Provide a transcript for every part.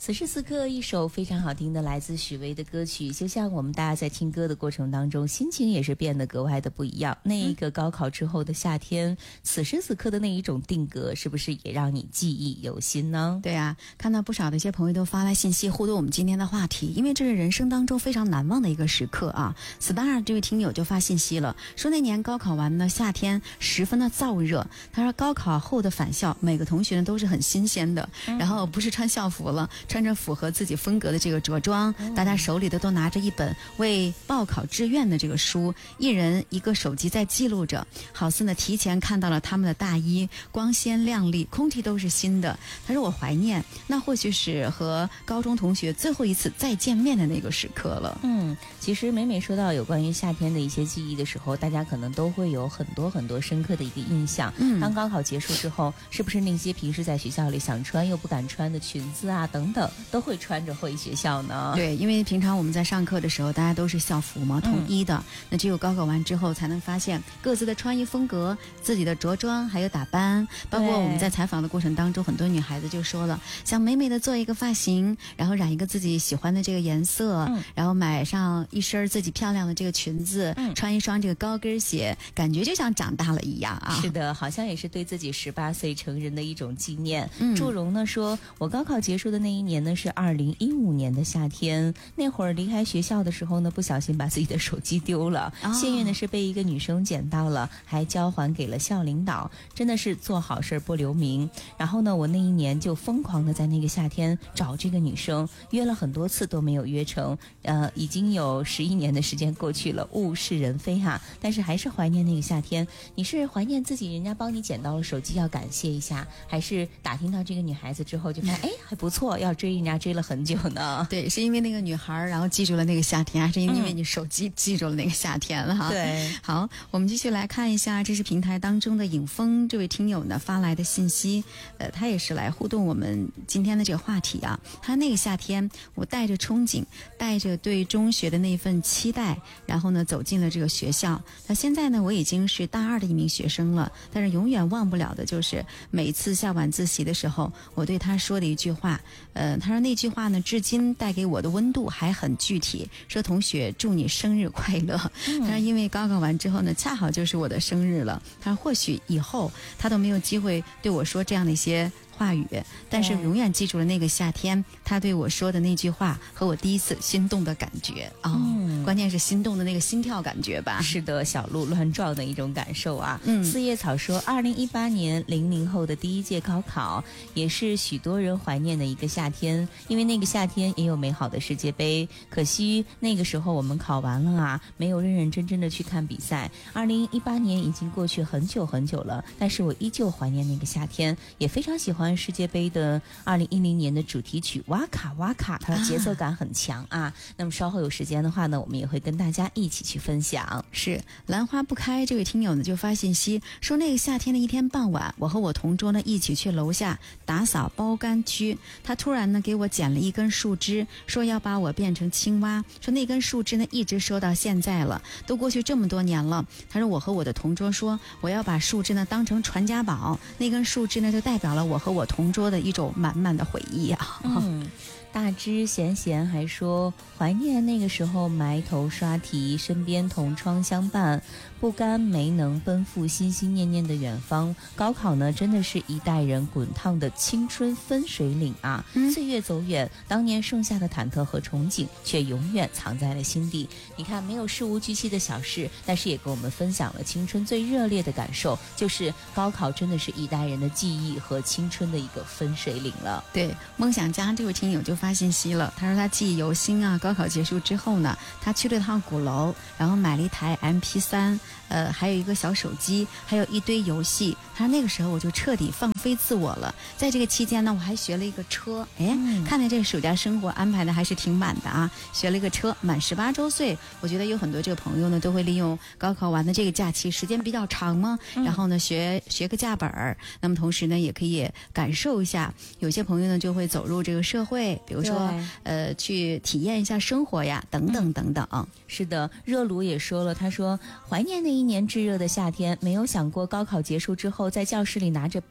此时此刻，一首非常好听的来自许巍的歌曲，就像我们大家在听歌的过程当中，心情也是变得格外的不一样。那一个高考之后的夏天，此时此刻的那一种定格，是不是也让你记忆犹新呢？ 对啊，看到不少的一些朋友都发来信息互动我们今天的话题，因为这是人生当中非常难忘的一个时刻啊。Star 这位听友就发信息了，说那年高考完呢，夏天十分的燥热。他说高考后的返校，每个同学呢都是很新鲜的，然后不是穿校服了，穿着符合自己风格的这个着装，大家手里的都拿着一本为报考志愿的这个书，一人一个手机在记录着，好似呢提前看到了他们的大衣光鲜亮丽，空气都是新的。他说我怀念，那或许是和高中同学最后一次再见面的那个时刻了。 其实每说到有关于夏天的一些记忆的时候，大家可能都会有很多深刻的一个印象。当高考结束之后，是不是那些平时在学校里想穿又不敢穿的裙子啊等等，都会穿着回学校呢？ 对，因为平常我们在上课的时候，大家都是校服嘛，统一的。那只有高考完之后，才能发现各自的穿衣风格、自己的着装还有打扮。包括我们在采访的过程当中，很多女孩子就说了，想美美的做一个发型，然后染一个自己喜欢的这个颜色，然后买上一身自己漂亮的这个裙子，穿一双这个高跟鞋，感觉就像长大了一样啊。 是的，好像也是对自己18岁成人的一种纪念。祝融呢说，我高考结束的那一年呢是2015年的夏天，那会儿离开学校的时候呢，不小心把自己的手机丢了，幸运的是被一个女生捡到了，还交还给了校领导，真的是做好事不留名。然后呢，我那一年就疯狂的在那个夏天找这个女生，约了很多次都没有约成，已经有11年的时间过去了，物是人非哈，但是还是怀念那个夏天。你是怀念自己人家帮你捡到了手机要感谢一下，还是打听到这个女孩子之后就看还不错，要追人家追了很久呢？ 对，是因为那个女孩然后记住了那个夏天，还是因为你手机记住了那个夏天了哈？ 对， 好，我们继续来看一下，这是平台当中的影峰这位听友呢发来的信息，他也是来互动我们今天的这个话题啊。他那个夏天，我带着憧憬，带着对中学的那份期待，然后呢走进了这个学校。那现在呢，我已经是大2的一名学生了，但是永远忘不了的就是每次下晚自习的时候，我对他说的一句话。他说那句话呢，至今带给我的温度还很具体，说同学祝你生日快乐。他说因为高考完之后呢，恰好就是我的生日了。他说或许以后他都没有机会对我说这样的一些话语，但是永远记住了那个夏天他对我说的那句话和我第一次心动的感觉关键是心动的那个心跳感觉吧。 是的，小鹿乱撞的一种感受啊。四叶草说2018年00后的第一届高考也是许多人怀念的一个夏天，因为那个夏天也有美好的世界杯，可惜那个时候我们考完了啊，没有认认真真的去看比赛。2018年已经过去很久很久了，但是我依旧怀念那个夏天，也非常喜欢世界杯的2010年的主题曲哇卡哇卡，它的节奏感很强啊。那么稍后有时间的话呢，我们也会跟大家一起去分享。 是兰花不开这位听友呢就发信息说，那个夏天的一天傍晚，我和我同桌呢一起去楼下打扫包干区，他突然呢给我捡了一根树枝，说要把我变成青蛙，说那根树枝呢一直收到现在了，都过去这么多年了。他说我和我的同桌说，我要把树枝呢当成传家宝，那根树枝呢就代表了我和我同桌的一种满满的回忆啊。 大知闲闲还说，怀念那个时候埋头刷题，身边同窗相伴，不甘没能奔赴心心念念的远方。高考呢，真的是一代人滚烫的青春分水岭啊！岁月走远，当年剩下的忐忑和憧憬，却永远藏在了心底。你看，没有事无巨细的小事，但是也给我们分享了青春最热烈的感受，就是高考真的是一代人的记忆和青春的一个分水岭了。 对，梦想家这位听友就发信息了，他说他记忆犹新啊，高考结束之后呢，他去了趟鼓楼，然后买了一台 MP3，还有一个小手机，还有一堆游戏。他说那个时候我就彻底放飞自我了。在这个期间呢，我还学了一个车。看来这个暑假生活安排的还是挺满的啊。学了一个车，满18周岁，我觉得有很多这个朋友呢都会利用高考完的这个假期，时间比较长嘛，然后呢学个驾本儿，那么同时呢也可以感受一下。有些朋友呢就会走入这个社会，比如说去体验一下生活呀，等等等等。 是的，热炉也说了，他说怀念那一年炙热的夏天，没有想过高考结束之后在教室里拿着笔杆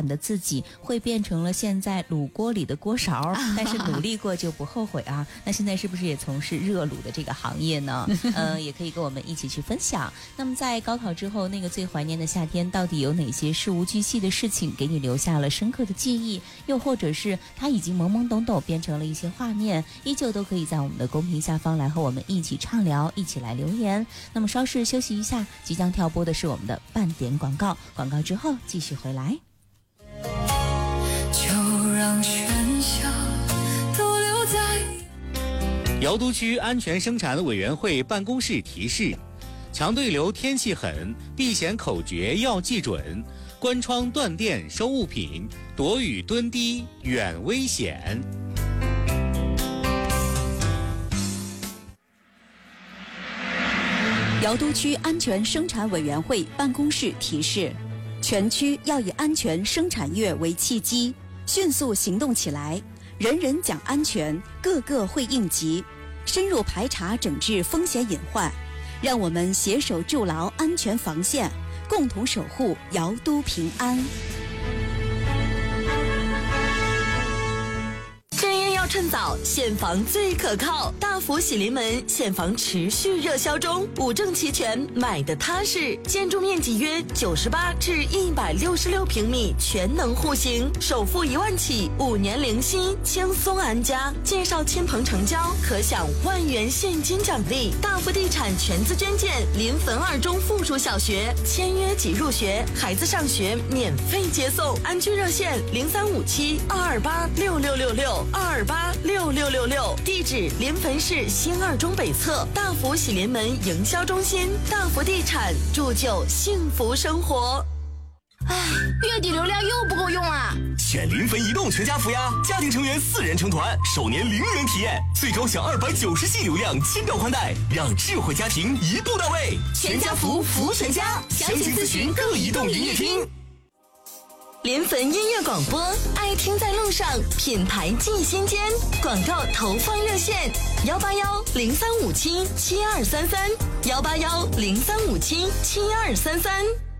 版的自己会变成了现在卤锅里的锅勺，但是努力过就不后悔啊。那现在是不是也从事热卤的这个行业呢？也可以跟我们一起去分享。那么在高考之后，那个最怀念的夏天到底有哪些事无巨细的事情给你留下了深刻的记忆，又或者是它已经懵懵懂懂变成了一些画面，依旧都可以在我们的公屏下方来和我们一起畅聊，一起来留言。那么稍事休息一下，即将跳播的是我们的半点广告，广告之后继续回来。 就让喧嚣都留在瑶都区安全生产委员会办公室提示：强对流天气狠，避险口诀要记准，关窗断电收物品，躲雨蹲低远危险。 瑶都区安全生产委员会办公室提示：全区要以安全生产月为契机，迅速行动起来，人人讲安全，个个会应急，深入排查整治风险隐患，让我们携手筑牢安全防线，共同守护瑶都平安。 趁早，现房最可靠，大福喜临门，现房持续热销中，五证齐全，买的踏实。建筑面积约98至166平米，全能户型，首付1万起，5年零息，轻松安家。介绍亲朋成交，可享1万元现金奖励。大福地产全资捐建临汾2中附属小学，签约即入学，孩子上学免费接送。安居热线0357-228-6666，228-6666，地址临汾市新2中北侧大福喜临门营销中心。大福地产，铸就幸福生活。 唉，月底流量又不够用啊！ 选临汾移动全家福呀，家庭成员4人成团，首年0元体验，最高享290G 流量，1000兆宽带，让智慧家庭一步到位。全家福，福全家，详情咨询各移动营业厅。 临汾音乐广播，爱听在路上，品牌记心间。广告投放热线：181-0357-7233，181-0357-7233。